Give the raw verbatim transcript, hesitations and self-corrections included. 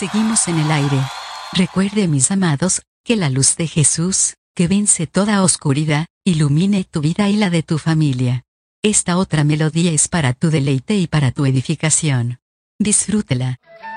seguimos en el aire. Recuerde, mis amados, que la luz de Jesús, que vence toda oscuridad, ilumine tu vida y la de tu familia. Esta otra melodía es para tu deleite y para tu edificación. Disfrútela.